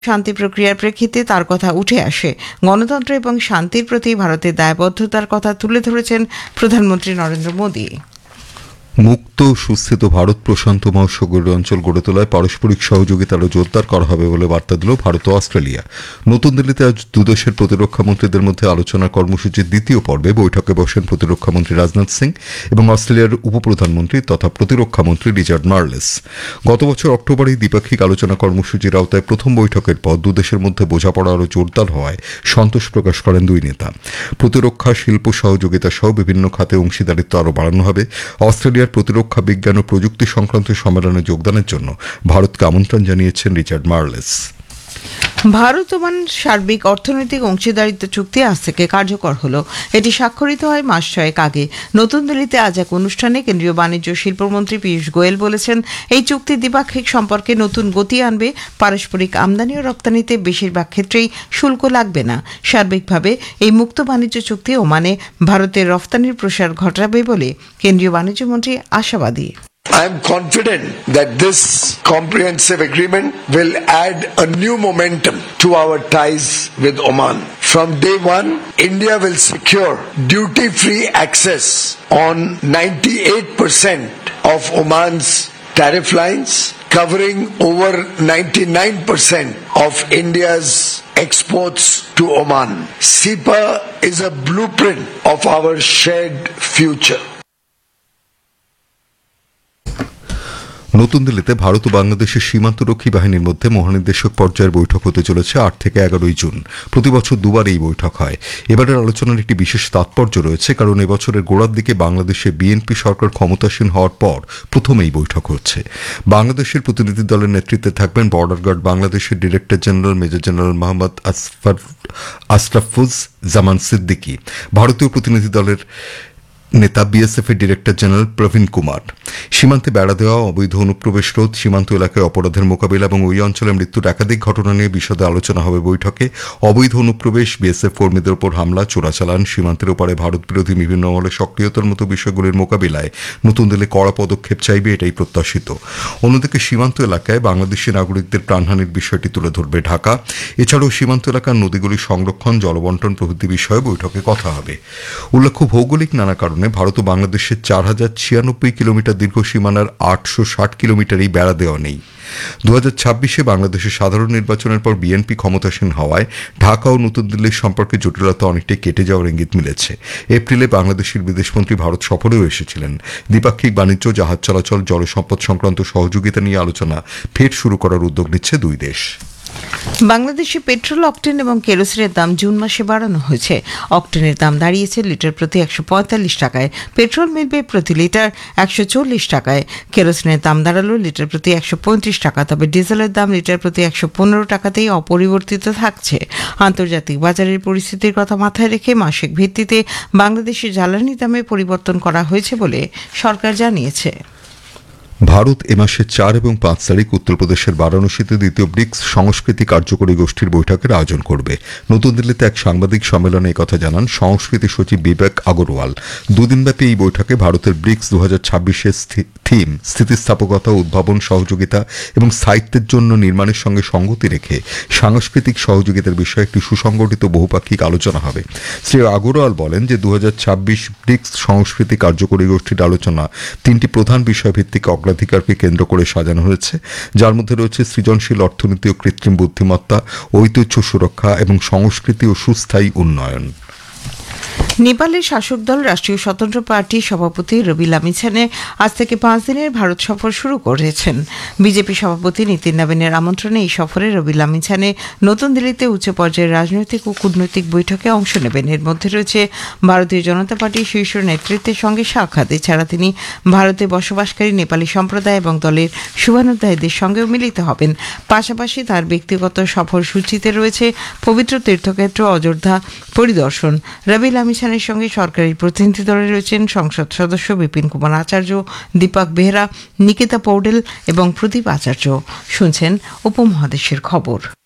শান্তি প্রক্রিয়ার প্রেক্ষিতে তার কথা উঠে আসে। গণতন্ত্র এবং শান্তির প্রতি ভারতের দায়বদ্ধতার কথা তুলে ধরেছেন প্রধানমন্ত্রী নরেন্দ্র মোদী। মুক্ত সুস্থিত ভারত প্রশান্ত মহাসাগরীয় অঞ্চল গড়ে তোলায় পারস্পরিক সহযোগিতা আরও জোরদার করা হবে বলে বার্তা দিল ভারত ও অস্ট্রেলিয়া। নতুন দিল্লিতে আজ দুদেশের প্রতিরক্ষা মন্ত্রীদের মধ্যে আলোচনার কর্মসূচির দ্বিতীয় পর্বে বৈঠকে বসেন প্রতিরক্ষা মন্ত্রী রাজনাথ সিং এবং অস্ট্রেলিয়ার উপপ্রধানমন্ত্রী তথা প্রতিরক্ষা মন্ত্রী রিচার্ড মার্লেস। গত বছর অক্টোবরেই দ্বিপাক্ষিক আলোচনা কর্মসূচির আওতায় প্রথম বৈঠকের পর দুদেশের মধ্যে বোঝাপড়া আরও জোরদার হওয়ায় সন্তোষ প্রকাশ করেন দুই নেতা। প্রতিরক্ষা শিল্প সহযোগিতা সহ বিভিন্ন খাতে অংশীদারিত্ব আরও বাড়ানো হবে। অস্ট্রেলিয়ার প্রতিরক্ষা বিজ্ঞান ও প্রযুক্তি সংক্রান্ত সম্মেলনে যোগদানের জন্য ভারতকে আমন্ত্রণ জানিয়েছেন রিচার্ড মার্লেস। ভারত ওমান সার্বিক অর্থনৈতিক অংশীদারিত্ব চুক্তি আজ থেকে কার্যকর হল। এটি স্বাক্ষরিত হয় মাস ছয়েক আগে। নতুন দিল্লিতে আজ এক অনুষ্ঠানে কেন্দ্রীয় বাণিজ্য শিল্পমন্ত্রী পীযূষ গোয়েল বলেছেন, এই চুক্তি দ্বিপাক্ষিক সম্পর্কে নতুন গতি আনবে। পারস্পরিক আমদানি ও রপ্তানিতে বেশিরভাগ ক্ষেত্রেই শুল্ক লাগবে না। সার্বিকভাবে এই মুক্ত বাণিজ্য চুক্তি ওমানে ভারতের রফতানির প্রসার ঘটাবে বলে কেন্দ্রীয় বাণিজ্য মন্ত্রী আশাবাদী। I am confident that this comprehensive agreement will add a new momentum to our ties with Oman. From day one, India will secure duty-free access on 98% of Oman's tariff lines, covering over 99% of India's exports to Oman. SEPA is a blueprint of our shared future. নতুন দিল্লিতে ভারত ও বাংলাদেশের সীমান্তরক্ষী বাহিনীর মধ্যে মহানির্দেশক পর্যায়ের বৈঠক হতে চলেছে ৮ থেকে ১১ জুন। প্রতি বছর দুবার এই বৈঠক হয়। এবারের আলোচনার একটি বিশেষ তাৎপর্য রয়েছে, কারণ এবছরের গোড়ার দিকে বাংলাদেশে বিএনপি সরকার ক্ষমতাসীন হওয়ার পর প্রথম এই বৈঠক হচ্ছে। বাংলাদেশের প্রতিনিধি দলের নেতৃত্বে থাকবেন বর্ডার গার্ড বাংলাদেশের director general major general Mohammad আশরাফুজ জামান সিদ্দিকী, ভারতীয় প্রতিনিধি দলের নেতা বিএসএফ এর ডিরেক্টর জেনারেল প্রবীণ কুমার। সীমান্তে বেড়া দেওয়া, অবৈধ অনুপ্রবেশ রোধ, সীমান্ত এলাকায় অপরাধের মোকাবিলা এবং ওই অঞ্চলে মৃত্যুর একাধিক ঘটনা নিয়ে বিশদে আলোচনা হবে বৈঠকে। অবৈধ অনুপ্রবেশ, বিএসএফ কর্মীদের উপর হামলা, চোরাচালান, সীমান্তের ওপারে ভারত বিরোধী বিভিন্ন মহলে সক্রিয়তার মতো বিষয়গুলির মোকাবিলায় নতুন দিল্লি কড়া পদক্ষেপ চাইবে, এটাই প্রত্যাশিত। অন্যদিকে সীমান্ত এলাকায় বাংলাদেশি নাগরিকদের প্রাণহানির বিষয়টি তুলে ধরবে ঢাকা। এছাড়াও সীমান্ত এলাকার নদীগুলির সংরক্ষণ, জলবন্টন প্রভৃতি বিষয়ে বৈঠকে কথা হবে। উল্লেখ্য, ভৌগোলিক নানা কারণে ভারত ও বাংলাদেশের ৪,০৯৬ কিলোমিটার দীর্ঘ সীমানার ৮৬০ কিলোমিটারই বেড়া দেওয়া নেই। ২০২৬ বাংলাদেশের সাধারণ নির্বাচনের পর বিএনপি ক্ষমতাসীন হওয়ায় ঢাকা ও নতুন দিল্লির সম্পর্কে জটিলতা অনেকটাই কেটে যাওয়ার ইঙ্গিত মিলেছে। এপ্রিলে বাংলাদেশের বিদেশমন্ত্রী ভারত সফরেও এসেছিলেন। দ্বিপাক্ষিক বাণিজ্য, জাহাজ চলাচল, জলসম্পদ সংক্রান্ত সহযোগিতা নিয়ে আলোচনা ফের শুরু করার উদ্যোগ নিচ্ছে দুই দেশ। বাংলাদেশে পেট্রোল, অকটেন এবং কেরোসিনের দাম জুন মাসে বাড়ানো হয়েছে। অকটেনের দাম দাঁড়িয়েছে লিটার প্রতি ১৪৫ টাকায়, পেট্রোল মিলবে প্রতি লিটার ১৪০ টাকায়, কেরোসিনের দাম দাঁড়ালো লিটার প্রতি ১৩৫ টাকা। তবে ডিজেলের দাম লিটার প্রতি ১১৫ টাকাতেই অপরিবর্তিত থাকছে। আন্তর্জাতিক বাজারের পরিস্থিতির কথা মাথায় রেখে মাসিক ভিত্তিতে বাংলাদেশের জ্বালানি দামে পরিবর্তন করা হয়েছে বলে সরকার জানিয়েছে। ভারত এ মাসের ৪ এবং ৫ তারিখ উত্তরপ্রদেশের বারাণসীতে দ্বিতীয় ব্রিক্স সংস্কৃতি কার্যকরী গোষ্ঠীর বৈঠকের আয়োজন করবে। নতুন দিল্লিতে এক সাংবাদিক সম্মেলনে একথা জানান সংস্কৃতি সচিব বিবেক আগরওয়াল। দুদিনব্যাপী এই বৈঠকে ভারতের ব্রিক্স ২০২৬-এর থিম স্থিতিস্থাপকতা, উদ্ভাবন, সহযোগিতা এবং স্থায়িত্বের জন্য নির্মাণের সঙ্গে সঙ্গতি রেখে সাংস্কৃতিক সহযোগিতার বিষয়ে একটি সুসংগঠিত বহুপাক্ষিক আলোচনা হবে। শ্রী আগরওয়াল বলেন যে ২০২৬ ব্রিক্স সংস্কৃতি কার্যকরী গোষ্ঠীর আলোচনা ৩টি প্রধান বিষয়ভিত্তিক অগ্রাধিকারকে কেন্দ্র করে সাজানো হয়েছে, যার মধ্যে রয়েছে সৃজনশীল অর্থনীতি ও কৃত্রিম বুদ্ধিমত্তা, ঐতিহ্য সুরক্ষা এবং সংস্কৃতি ও সুস্থায়ী উন্নয়ন। নেপালের শাসক দল রাষ্ট্রীয় স্বতন্ত্র পার্টির সভাপতি রবি লামিছানে আজ থেকে ৫ দিনের ভারত সফর শুরু করেছেন। বিজেপি সভাপতি নীতিন নবীনের আমন্ত্রণে এই সফরে রবি লামিছানে নতুন দিল্লিতে উচ্চ পর্যায়ের রাজনৈতিক ও কূটনৈতিক বৈঠকে অংশ নেবেন। এর মধ্যে রয়েছে ভারতীয় জনতা পার্টির শীর্ষ নেতৃত্বের সঙ্গে সাক্ষাৎ। এছাড়া তিনি ভারতে বসবাসকারী নেপালি সম্প্রদায় এবং দলের শুভানুধ্যায়ীদের সঙ্গেও মিলিত হবেন। পাশাপাশি তার ব্যক্তিগত সফর সূচিতে রয়েছে পবিত্র তীর্থক্ষেত্র অযোধ্যা পরিদর্শন। রবি লামিছানের সঙ্গে সরকারি প্রতিনিধি দলে রয়েছেন সংসদ সদস্য বিপিন কুমার আচার্য, দীপক বেহরা, নিকিতা পৌডেল এবং প্রদীপ আচার্য। শুনছেন উপমহাদেশের খবর।